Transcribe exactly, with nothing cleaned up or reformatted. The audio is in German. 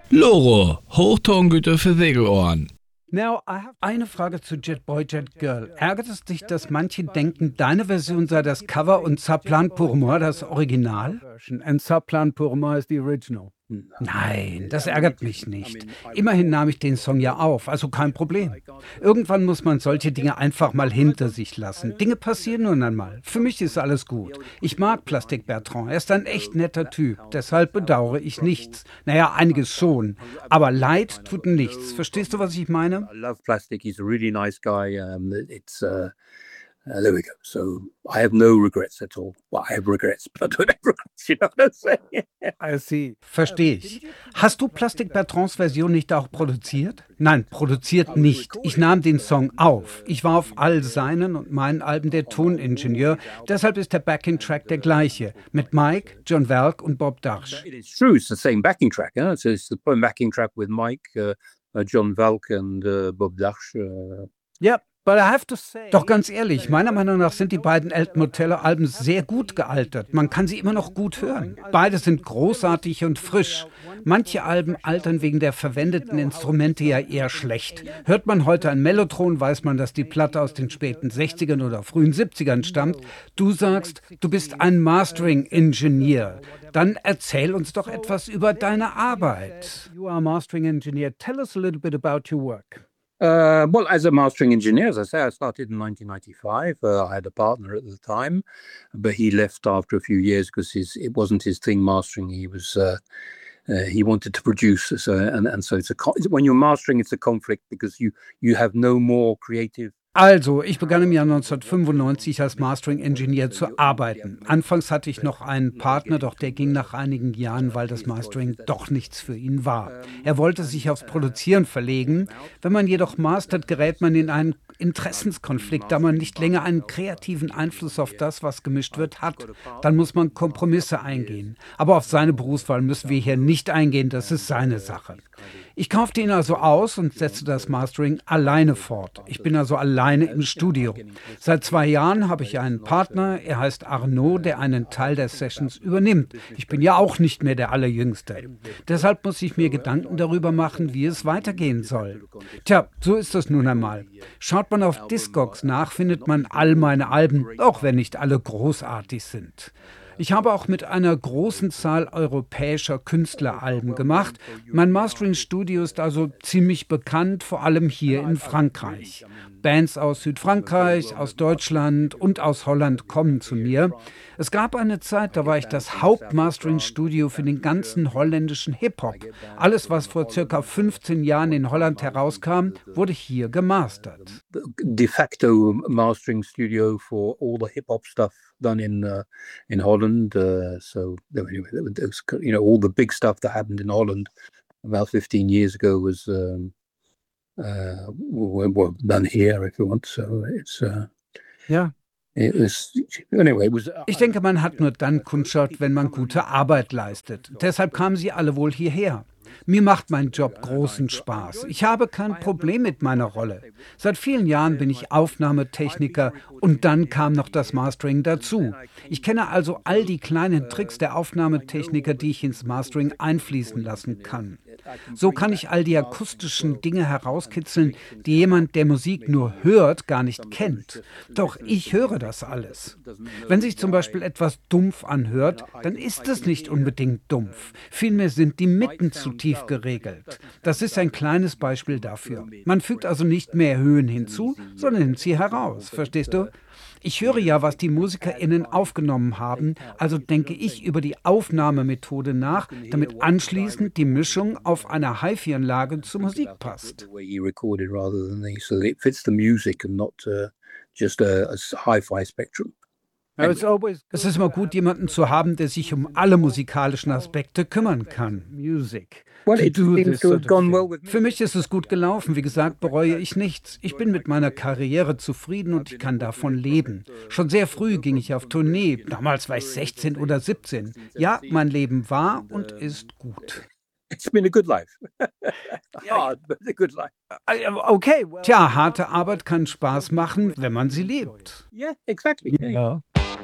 Loro, Hochtongüter für Segelohren. Now, I have eine Frage zu Jet Boy, Jet Girl. Ärgert es dich, dass manche denken, deine Version sei das Cover und Saplan pour moi das Original? And Saplan pour moi is the original. Nein, das ärgert mich nicht. Immerhin nahm ich den Song ja auf, also kein Problem. Irgendwann muss man solche Dinge einfach mal hinter sich lassen. Dinge passieren nun einmal. Für mich ist alles gut. Ich mag Plastic Bertrand, er ist ein echt netter Typ. Deshalb bedauere ich nichts. Naja, einiges schon. Aber Leid tut nichts. Verstehst du, was ich meine? I love Plastic, he's a really nice guy. Um, it's... Uh Uh, there we go. So I have no regrets at all. Well, I have regrets, but I don't have regrets, you know what I'm saying? I see. Verstehe ich. Hast du Plastic Bertrands Version nicht auch produziert? Nein, produziert nicht. Ich nahm den Song auf. Ich war auf all seinen und meinen Alben der Toningenieur. Deshalb ist der Backing-Track der gleiche. Mit Mike, John Welk und Bob Darsh. It's true, it's the same backing track. Huh? So it's the backing track with Mike, uh, uh, John Welk and uh, Bob Darsh. Uh, Yep. Doch ganz ehrlich, meiner Meinung nach sind die beiden Elton Motello-Alben sehr gut gealtert. Man kann sie immer noch gut hören. Beide sind großartig und frisch. Manche Alben altern wegen der verwendeten Instrumente ja eher schlecht. Hört man heute ein Mellotron, weiß man, dass die Platte aus den späten sechzigern oder frühen siebzigern stammt. Du sagst, du bist ein Mastering-Ingenieur. Dann erzähl uns doch etwas über deine Arbeit. You are a mastering engineer. Tell us a little bit about your work. Uh, well, as a mastering engineer, as I say, I started in nineteen ninety-five. Uh, I had a partner at the time, but he left after a few years because his it wasn't his thing mastering. He was uh, uh, he wanted to produce, so, and and so it's a when you're mastering, it's a conflict because you you have no more creative. Also, ich begann im Jahr neunzehnhundertfünfundneunzig als Mastering-Engineer zu arbeiten. Anfangs hatte ich noch einen Partner, doch der ging nach einigen Jahren, weil das Mastering doch nichts für ihn war. Er wollte sich aufs Produzieren verlegen. Wenn man jedoch mastert, gerät man in einen Interessenskonflikt, da man nicht länger einen kreativen Einfluss auf das, was gemischt wird, hat. Dann muss man Kompromisse eingehen. Aber auf seine Berufswahl müssen wir hier nicht eingehen, das ist seine Sache. Ich kaufte ihn also aus und setzte das Mastering alleine fort. Ich bin also alleine im Studio. Seit zwei Jahren habe ich einen Partner, er heißt Arnaud, der einen Teil der Sessions übernimmt. Ich bin ja auch nicht mehr der Allerjüngste. Deshalb muss ich mir Gedanken darüber machen, wie es weitergehen soll. Tja, so ist es nun einmal. Schaut man auf Discogs nach, findet man all meine Alben, auch wenn nicht alle großartig sind. Ich habe auch mit einer großen Zahl europäischer Künstler Alben gemacht. Mein Mastering-Studio ist also ziemlich bekannt, vor allem hier in Frankreich. Bands aus Südfrankreich, aus Deutschland und aus Holland kommen zu mir. Es gab eine Zeit, da war ich das Hauptmastering-Studio für den ganzen holländischen Hip-Hop. Alles, was vor circa fünfzehn Jahren in Holland herauskam, wurde hier gemastert. De facto mastering studio for all the hip-hop stuff done in uh, in Holland. Uh, so anyway, there was, you know, all the big stuff that happened in Holland about fifteen years ago was um, uh, were, were done here, if you want. So it's uh, ja. It was, anyway, it was, ich denke, man hat nur dann Kundschaft, wenn man gute Arbeit leistet. Deshalb kamen sie alle wohl hierher. Mir macht mein Job großen Spaß. Ich habe kein Problem mit meiner Rolle. Seit vielen Jahren bin ich Aufnahmetechniker und dann kam noch das Mastering dazu. Ich kenne also all die kleinen Tricks der Aufnahmetechniker, die ich ins Mastering einfließen lassen kann. So kann ich all die akustischen Dinge herauskitzeln, die jemand, der Musik nur hört, gar nicht kennt. Doch ich höre das alles. Wenn sich zum Beispiel etwas dumpf anhört, dann ist es nicht unbedingt dumpf. Vielmehr sind die Mitten zu tief geregelt. Das ist ein kleines Beispiel dafür. Man fügt also nicht mehr Höhen hinzu, sondern nimmt sie heraus. Verstehst du? Ich höre ja, was die MusikerInnen aufgenommen haben, also denke ich über die Aufnahmemethode nach, damit anschließend die Mischung auf einer Hi-Fi-Anlage zur Musik passt. Es ist immer gut, jemanden zu haben, der sich um alle musikalischen Aspekte kümmern kann. Music. Für mich ist es gut gelaufen. Wie gesagt, bereue ich nichts. Ich bin mit meiner Karriere zufrieden und ich kann davon leben. Schon sehr früh ging ich auf Tournee. Damals war ich sechzehn oder siebzehn. Ja, mein Leben war und ist gut. It's been a good life. Hard, but a good life. Okay. Tja, harte Arbeit kann Spaß machen, wenn man sie lebt. Yeah, exactly. Ja.